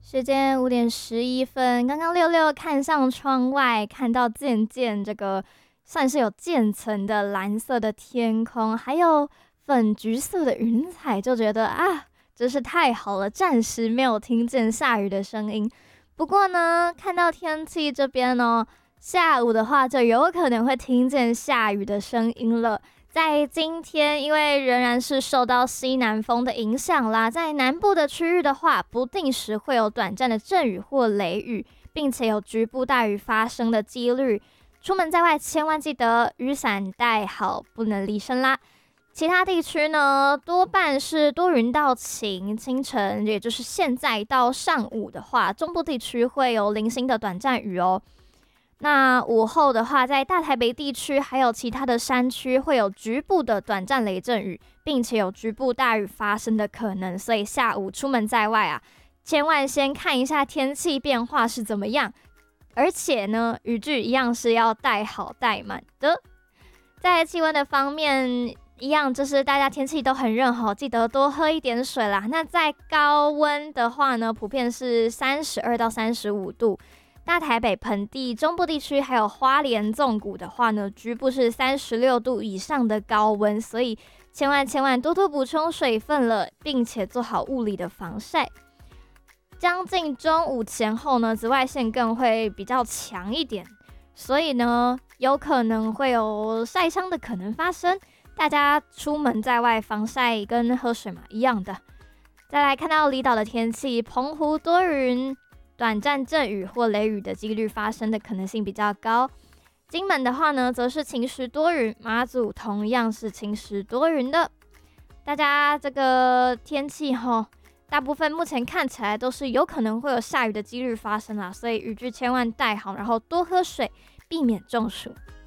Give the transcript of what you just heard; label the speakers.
Speaker 1: 时间5点11分，刚刚六六看向窗外，看到渐渐这个算是有渐层的蓝色的天空，还有粉橘色的云彩，就觉得啊，真是太好了，暂时没有听见下雨的声音。不过呢，看到天气这边哦，下午的话就有可能会听见下雨的声音了。在今天，因为仍然是受到西南风的影响啦，在南部的区域的话，不定时会有短暂的阵雨或雷雨，并且有局部大雨发生的几率。出门在外，千万记得雨伞带好，不能离身啦。其他地区呢，多半是多云到晴，清晨也就是现在到上午的话，中部地区会有零星的短暂雨哦。那午后的话，在大台北地区还有其他的山区会有局部的短暂雷阵雨，并且有局部大雨发生的可能，所以下午出门在外啊，千万先看一下天气变化是怎么样，而且呢，雨具一样是要带好带满的。在气温的方面，一样就是大家天气都很热吼，记得多喝一点水啦。那在高温的话呢，普遍是32到35度。大台北盆地、中部地区还有花莲纵谷的话呢，局部是36度以上的高温，所以千万多多补充水分了，并且做好物理的防晒。将近中午前后呢，紫外线更会比较强一点，所以呢，有可能会有晒伤的可能发生。大家出门在外防晒跟喝水嘛一样的。再来看到离岛的天气，澎湖多云。短暂阵雨或雷雨的几率发生的可能性比较高。金门的话呢，则是晴时多云，马祖同样是晴时多云的。大家这个天气大部分目前看起来都是有可能会有下雨的几率发生啦，所以雨具千万带好，然后多喝水，避免中暑。